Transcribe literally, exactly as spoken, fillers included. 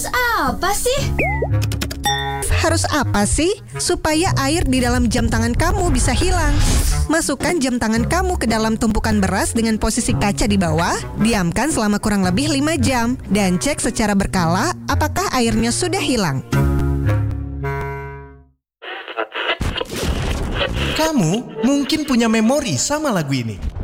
apa sih? Harus apa sih? Supaya air di dalam jam tangan kamu bisa hilang. Masukkan jam tangan kamu ke dalam tumpukan beras dengan posisi kaca di bawah. Diamkan selama kurang lebih lima jam. Dan cek secara berkala apakah airnya sudah hilang. Kamu mungkin punya memori sama lagu ini.